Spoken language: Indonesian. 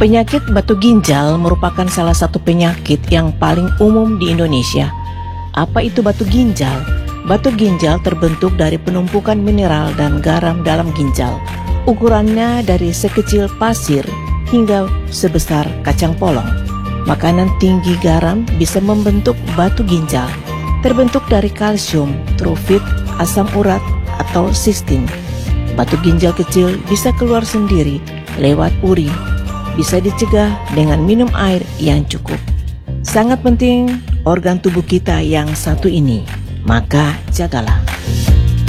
Penyakit batu ginjal merupakan salah satu penyakit yang paling umum di Indonesia. Apa itu batu ginjal? Batu ginjal terbentuk dari penumpukan mineral dan garam dalam ginjal. Ukurannya dari sekecil pasir hingga sebesar kacang polong. Makanan tinggi garam bisa membentuk batu ginjal. Terbentuk dari kalsium, trufit, asam urat, atau sistin. Batu ginjal kecil bisa keluar sendiri lewat urin. Bisa dicegah dengan minum air yang cukup. Sangat penting organ tubuh kita yang satu ini, maka jagalah.